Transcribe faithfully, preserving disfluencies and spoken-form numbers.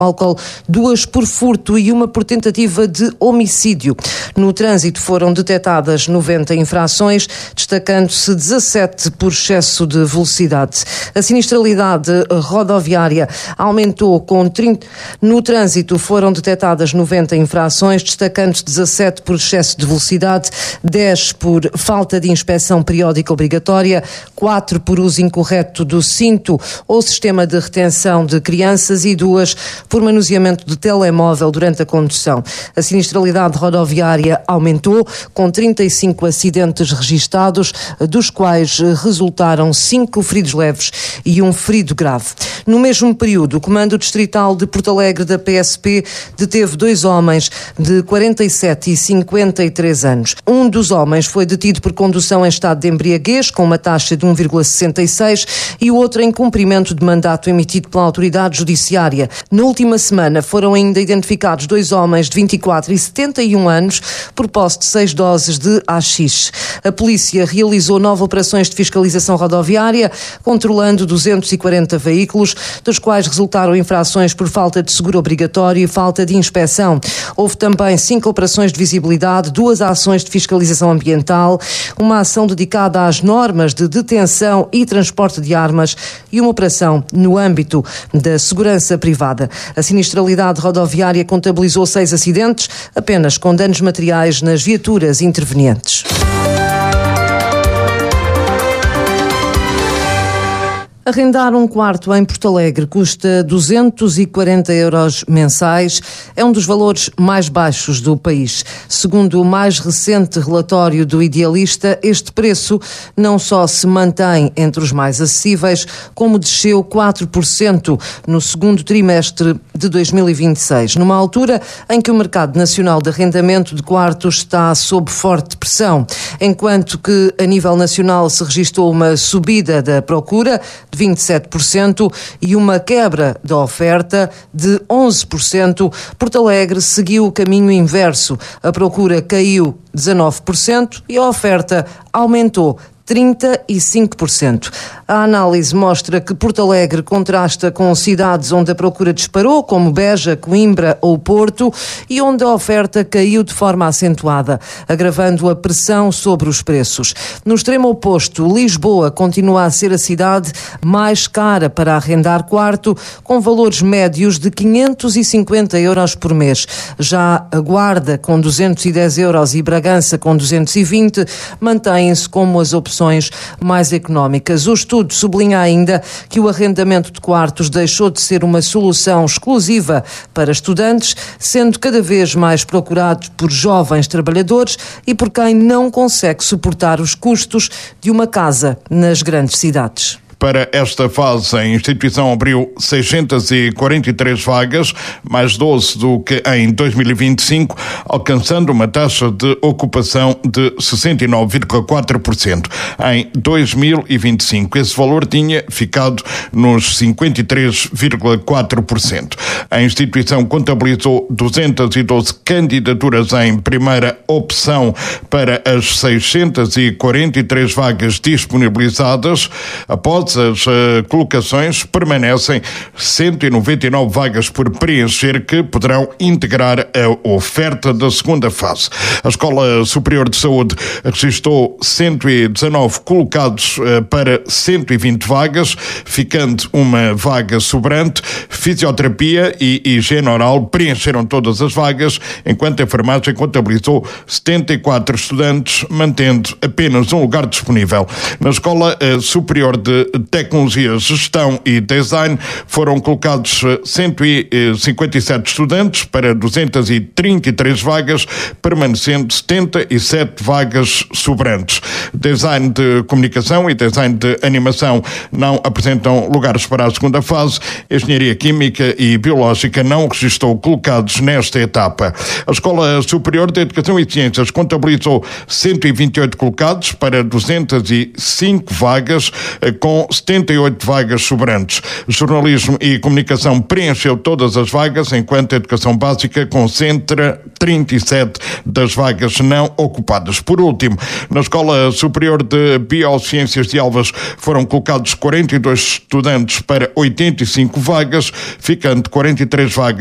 álcool, duas por furto e uma por tentativa de homicídio. No trânsito foram detectadas noventa infrações, destacando-se dezassete por excesso de velocidade. A sinistralidade rodoviária aumentou com trinta... No trânsito foram detectadas noventa infrações, destacando-se dezassete por excesso de velocidade, dez por falta de inspeção periódica obrigatória, quatro por uso incorreto do cinto ou sistema de retenção de crianças e duas por manuseamento de telemóvel durante a condução. A sinistralidade rodoviária aumentou, com trinta e cinco acidentes registados, dos quais resultaram cinco feridos leves e um ferido grave. No mesmo período, o Comando Distrital de Porto Alegre da P S P deteve dois homens de quarenta e sete e cinquenta e três anos. Um dos homens foi detido por condução em estado de embriaguez, com uma taxa de um vírgula sessenta e seis, e o outro em cumprimento de mandato emitido pela autoridade judiciária. Na última semana foram ainda identificados dois homens de vinte e quatro e setenta e um anos por posse de seis doses de haxixe. A polícia realizou nove operações de fiscalização rodoviária, controlando duzentos e quarenta veículos, dos quais resultaram infrações por falta de seguro obrigatório e falta de inspeção. Houve também cinco operações de visibilidade, duas ações de fiscalização ambiental, uma ação dedicada às normas de detenção e transporte de armas e uma operação no âmbito da segurança privada. A sinistralidade rodoviária contabilizou seis acidentes, apenas com danos materiais nas viaturas intervenientes. Arrendar um quarto em Porto Alegre custa duzentos e quarenta euros mensais. É um dos valores mais baixos do país. Segundo o mais recente relatório do Idealista, este preço não só se mantém entre os mais acessíveis, como desceu quatro por cento no segundo trimestre de dois mil e vinte e seis, numa altura em que o mercado nacional de arrendamento de quartos está sob forte pressão. Enquanto que a nível nacional se registrou uma subida da procura de vinte e sete por cento e uma quebra da oferta de onze por cento, Porto Alegre seguiu o caminho inverso. A procura caiu dezanove por cento e a oferta aumentou trinta e cinco por cento. A análise mostra que Porto Alegre contrasta com cidades onde a procura disparou, como Beja, Coimbra ou Porto, e onde a oferta caiu de forma acentuada, agravando a pressão sobre os preços. No extremo oposto, Lisboa continua a ser a cidade mais cara para arrendar quarto, com valores médios de quinhentos e cinquenta euros por mês. Já a Guarda, com duzentos e dez euros, e Bragança, com duzentos e vinte, mantêm-se como as opções mais económicas. O estudo sublinha ainda que o arrendamento de quartos deixou de ser uma solução exclusiva para estudantes, sendo cada vez mais procurado por jovens trabalhadores e por quem não consegue suportar os custos de uma casa nas grandes cidades. Para esta fase, a instituição abriu seiscentas e quarenta e três vagas, mais doze do que em dois mil e vinte e cinco, alcançando uma taxa de ocupação de sessenta e nove vírgula quatro por cento. Em dois mil e vinte e cinco, esse valor tinha ficado nos cinquenta e três vírgula quatro por cento. A instituição contabilizou duzentas e doze candidaturas em primeira opção para as seiscentas e quarenta e três vagas disponibilizadas. Após as uh, colocações, permanecem cento e noventa e nove vagas por preencher que poderão integrar a oferta da segunda fase. A Escola Superior de Saúde registrou cento e dezanove colocados uh, para cento e vinte vagas, ficando uma vaga sobrante. Fisioterapia e higiene oral preencheram todas as vagas, enquanto a enfermagem contabilizou setenta e quatro estudantes, mantendo apenas um lugar disponível. Na Escola uh, Superior de Tecnologia, Gestão e Design foram colocados cento e cinquenta e sete estudantes para duzentas e trinta e três vagas, permanecendo setenta e sete vagas sobrantes. Design de Comunicação e Design de Animação não apresentam lugares para a segunda fase. Engenharia Química e Biológica não registrou colocados nesta etapa. A Escola Superior de Educação e Ciências contabilizou cento e vinte e oito colocados para duzentas e cinco vagas, com setenta e oito vagas sobrantes. Jornalismo e comunicação preencheu todas as vagas, enquanto a educação básica concentra trinta e sete das vagas não ocupadas. Por último, na Escola Superior de Biociências de Elvas foram colocados quarenta e dois estudantes para oitenta e cinco vagas, ficando quarenta e três vagas